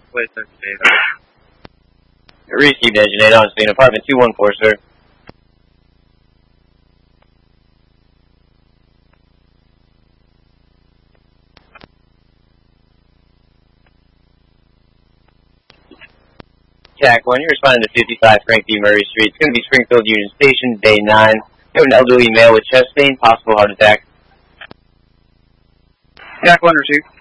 Wait, that's data. Received engine 8 on scene, apartment 214, sir. TAC 1, you're responding to 55 Frank D. Murray Street. It's going to be Springfield Union Station, day 9. You have an elderly male with chest pain, possible heart attack. TAC 1 received.